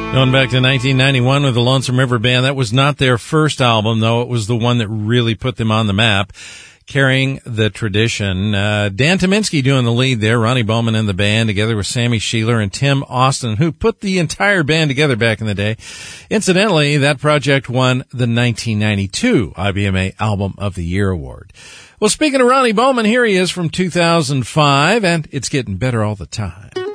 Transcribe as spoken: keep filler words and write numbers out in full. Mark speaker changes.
Speaker 1: Going back to nineteen ninety-one with the Lonesome River Band. That was not their first album, though. It was the one that really put them on the map, carrying the tradition. Uh, Dan Tyminski doing the lead there, Ronnie Bowman and the band, together with Sammy Sheeler and Tim Austin, who put the entire band together back in the day. Incidentally, that project won the nineteen ninety-two I B M A Album of the Year award. Well, speaking of Ronnie Bowman, here he is from two thousand five, and it's getting better all the time.